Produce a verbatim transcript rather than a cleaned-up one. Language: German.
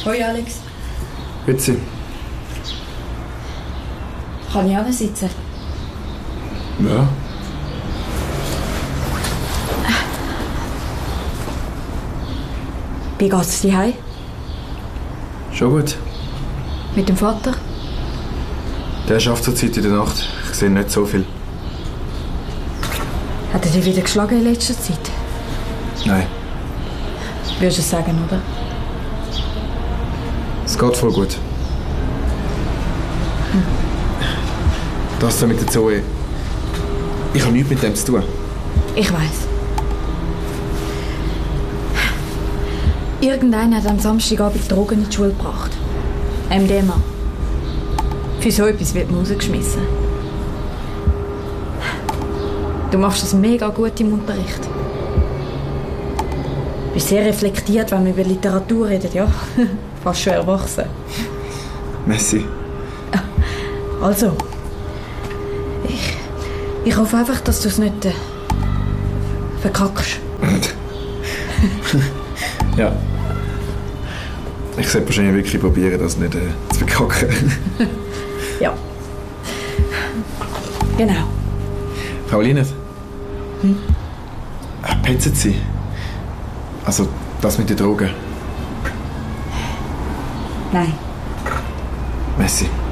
Hoi Alex. Grüezi. Kann ich auch noch sitzen? Ja. Wie geht's dir heim? Schon gut. Mit dem Vater? Der schafft zurzeit in der Nacht. Ich sehe nicht so viel. Hat er dich wieder geschlagen in letzter Zeit? Nein. Würdest du es sagen, oder? Es geht voll gut. Hm. Das da mit der Zoe. Ich habe nichts mit dem zu tun. Ich weiss. Irgendeiner hat am Samstagabend Drogen in die Schule gebracht. M D M A. Für so etwas wird man rausgeschmissen. Du machst das mega gut im Unterricht. Du bist sehr reflektiert, wenn wir über Literatur reden, ja. Fast schon erwachsen. Merci. Also, ich, ich hoffe einfach, dass du es nicht äh, verkackst. Ja. Ich sollte wahrscheinlich wirklich probieren, das nicht äh, zu verkacken. Ja. Genau. Frau Lienert? Hm? Äh, petzen Sie? Also, das mit den Drogen? Nein. Merci.